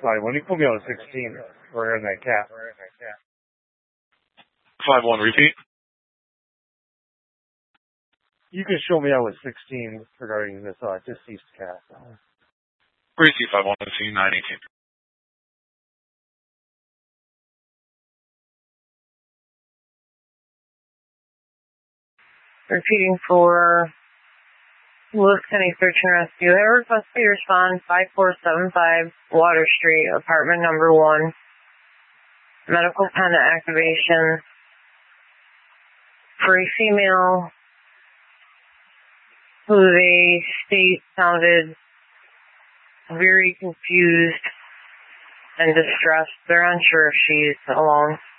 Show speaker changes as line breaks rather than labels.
Like, when you put me on 16, we're in that cat.
5-1, repeat.
You can show me out with 16 regarding this deceased cat.
Receive 5-1, 918.
Repeating for Lewis County Search and Rescue. I request you respond 5475 Water Street, apartment number 1. Medical pendant activation for a female who they state sounded very confused and distressed. They're unsure if she's alone.